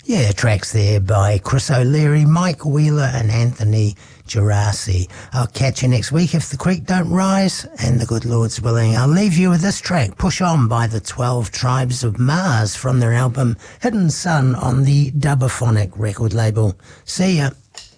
Yeah, tracks there by Chris O'Leary, Mike Wheeler and Anthony Gerasi. I'll catch you next week if the creek don't rise and the good Lord's willing. I'll leave you with this track, Push On by the 12 Tribes of Mars from their album Hidden Sun on the Dubophonic record label. See ya.